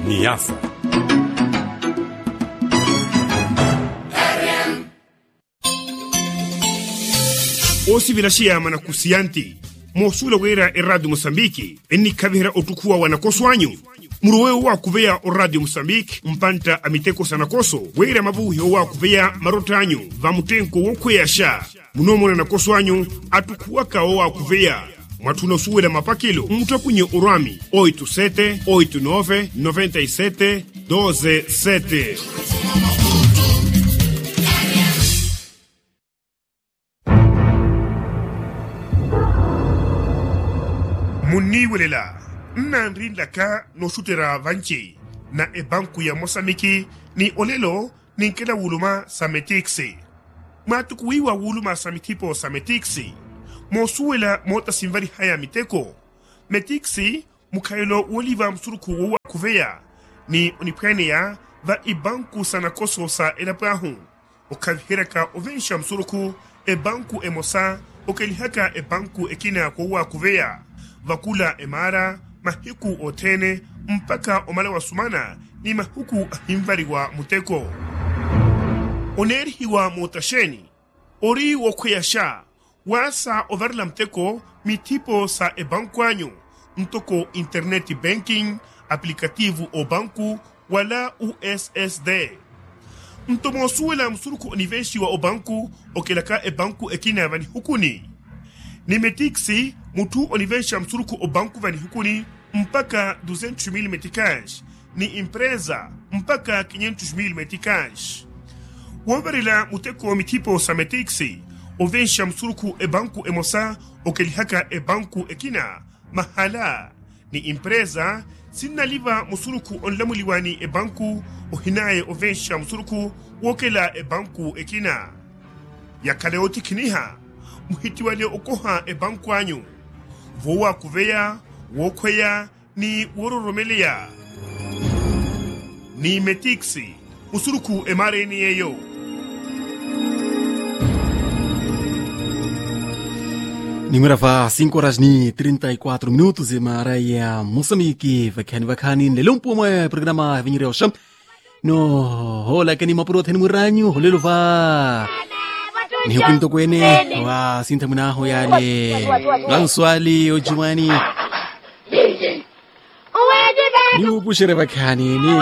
Niasa. Osivilashia manakusianti mosula wera Radio Mosambiki eni kavihera otukua wanakoswanyu muruweo wa kuvea o Radio Mosambiki mpanta amiteko sanakoso wera mavuhio wa kuvea marotanyu vamutenko wokweyasha munomona nakoswanyu atukuwaka wa kuvea mwatuna suwela mapakilo mutakunye urami 87 89 97 12 7. Muniwelela nnandrinda ka no shutera vanchi na banku ya Mosambiki ni olelo ninkela wuluma sametiksi matukuwiwa wuluma samitipo sametiksi mosuwela mota simvari haya miteko metiksi mukayelo woliva msuruku wa kuvea ni oniprenea va ibanku sanakoso sa elapahu okavihiraka ovensha msuruku banku emosa okelihaka banku ekina kwa kuvea vakula emara mahiku otene mpaka omala wa sumana ni mahuku ahimvari wa muteko onerihi wa motasheni ori wokweyasha wasa overla mteko mitipo sa banku anyo mtoko internet banking aplikativu o banku wala USSD mtomosuela msuruku onivenshi wa banku okelaka banku ekina vani hukuni nimetiksi mutu onivensha msuruku o banku vani hukuni mpaka 200,000 metikash ni impreza mpaka 500,000 metikash wabarila muteko mitipo sa metiksi ovensha msuruku banku emosa okelihaka banku ekina mahala ni impreza sinaliva msuruku onlamuliwani banku ohinaye ovensha msuruku wokela banku ekina yakaleoti kiniha muhiti wale okoha banku anyu vowa kuvea wokweya ni wororomelea ni metiksi usuruku emareni yeyo Nimurava 5:34 Maria Mosambiki vakani lelumpu mwe programa vinyire osham no hola kani mapuro theni muranyu holelo va ni hukunto kwene wa sinta munaho yale lanswali ojumani ni upushire vakani ni